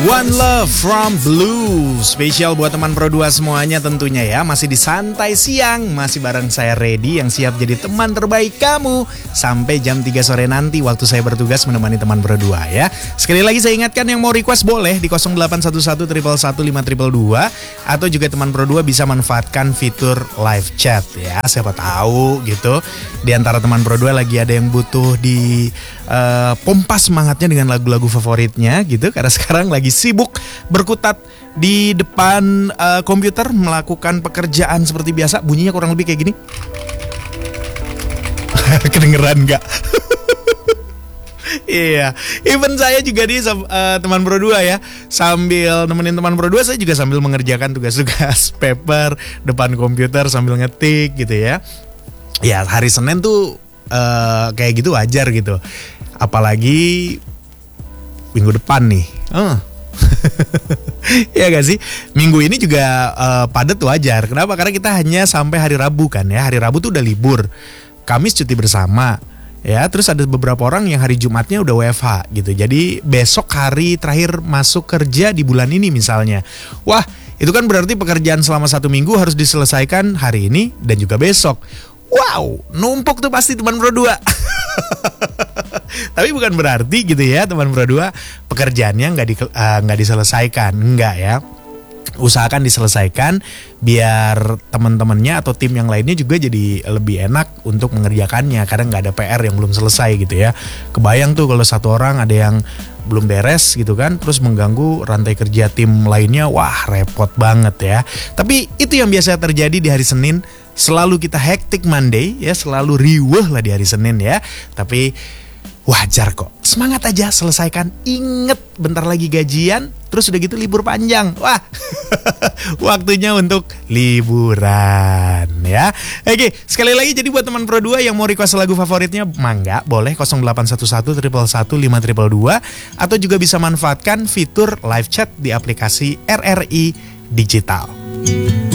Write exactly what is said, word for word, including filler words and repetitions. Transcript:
One Love from Blue. Spesial buat teman Pro dua semuanya tentunya ya. Masih di Santai Siang. Masih bareng saya Reddy yang siap jadi teman terbaik kamu sampai jam tiga sore nanti waktu saya bertugas menemani teman Pro dua ya. Sekali lagi saya ingatkan yang mau request boleh di nol delapan satu satu satu satu lima dua dua. Atau juga teman Pro dua bisa manfaatkan fitur live chat ya. Siapa tahu gitu di antara teman Pro dua lagi ada yang butuh di uh, pompa semangatnya dengan lagu-lagu favoritnya gitu. Karena sekarang lagi sibuk berkutat di depan uh, komputer melakukan pekerjaan seperti biasa. Bunyinya kurang lebih kayak gini. Kedengeran nggak? Iya, even saya juga di uh, teman Pro dua ya. Sambil nemenin teman Pro dua saya juga sambil mengerjakan tugas-tugas paper depan komputer sambil ngetik gitu ya. Ya hari Senin tuh uh, kayak gitu wajar gitu. Apalagi minggu depan nih. Uh. Ya gak sih? Minggu ini juga uh, padat wajar. Kenapa? Karena kita hanya sampai hari Rabu kan ya. Hari Rabu tuh udah libur. Kamis cuti bersama. Ya, terus ada beberapa orang yang hari Jumatnya udah W F H gitu. Jadi besok hari terakhir masuk kerja di bulan ini misalnya. Wah, itu kan berarti pekerjaan selama satu minggu harus diselesaikan hari ini dan juga besok. Wow, numpuk tuh pasti teman Pro dua. Tapi bukan berarti gitu ya teman Pro dua pekerjaannya nggak di, uh, nggak diselesaikan, enggak ya. Usahakan diselesaikan biar teman-temannya atau tim yang lainnya juga jadi lebih enak untuk mengerjakannya karena nggak ada P R yang belum selesai gitu ya. Kebayang tuh kalau satu orang ada yang belum beres gitu kan, terus mengganggu rantai kerja tim lainnya, wah repot banget ya. Tapi itu yang biasa terjadi di hari Senin. Selalu kita hectic Monday ya, selalu riweuh lah di hari Senin ya. Tapi wajar kok, semangat aja selesaikan. Ingat bentar lagi gajian, terus udah gitu libur panjang. Wah, waktunya untuk liburan ya. Oke, sekali lagi jadi buat teman Pro dua yang mau request lagu favoritnya, mangga boleh nol delapan satu satu satu satu lima dua dua. Atau juga bisa manfaatkan fitur live chat di aplikasi R R I Digital.